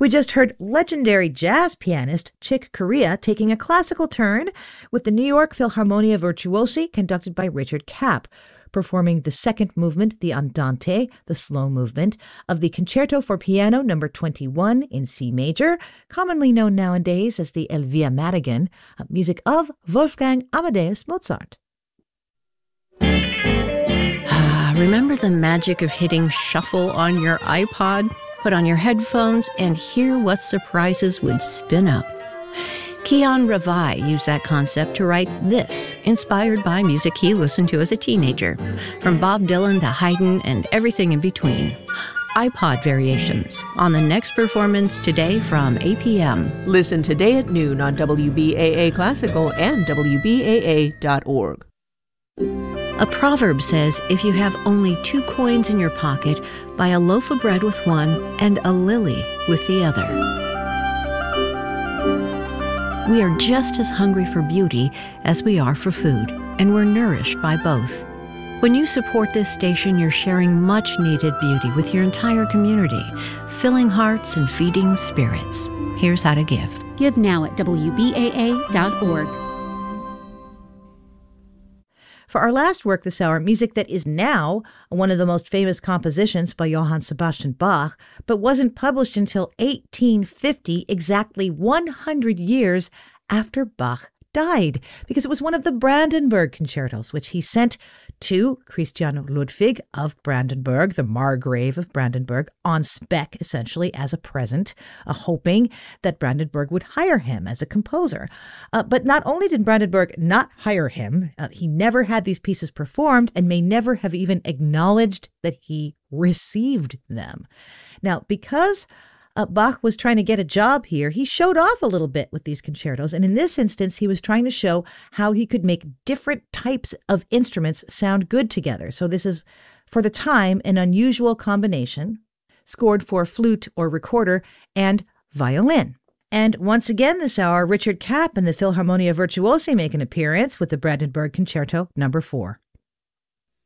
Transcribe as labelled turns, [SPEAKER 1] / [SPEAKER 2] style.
[SPEAKER 1] We just heard legendary jazz pianist Chick Corea taking a classical turn with the New York Philharmonia Virtuosi conducted by Richard Kapp, performing the second movement, the Andante, the slow movement, of the Concerto for Piano No. 21 in C major, commonly known nowadays as the Elvira Madigan, music of Wolfgang Amadeus Mozart.
[SPEAKER 2] Remember the magic of hitting shuffle on your iPod? Put on your headphones and hear what surprises would spin up. Kian Ravai used that concept to write this, inspired by music he listened to as a teenager, from Bob Dylan to Haydn and everything in between. iPod Variations, on the next performance today from 8 p.m.
[SPEAKER 3] Listen today at noon on WBAA Classical and WBAA.org.
[SPEAKER 2] A proverb says, if you have only 2 coins in your pocket, buy a loaf of bread with one and a lily with the other. We are just as hungry for beauty as we are for food, and we're nourished by both. When you support this station, you're sharing much-needed beauty with your entire community, filling hearts and feeding spirits. Here's how to give.
[SPEAKER 4] Give now at WBAA.org.
[SPEAKER 1] For our last work this hour, music that is now one of the most famous compositions by Johann Sebastian Bach, but wasn't published until 1850, exactly 100 years after Bach died, because it was one of the Brandenburg concertos, which he sent to Christian Ludwig of Brandenburg, the Margrave of Brandenburg, on spec, essentially, as a present, hoping that Brandenburg would hire him as a composer. But not only did Brandenburg not hire him, he never had these pieces performed and may never have even acknowledged that he received them. Now, because Bach was trying to get a job here, he showed off a little bit with these concertos. And in this instance, he was trying to show how he could make different types of instruments sound good together. So this is, for the time, an unusual combination, scored for flute or recorder and violin. And once again this hour, Richard Kapp and the Philharmonia Virtuosi make an appearance with the Brandenburg Concerto No. 4.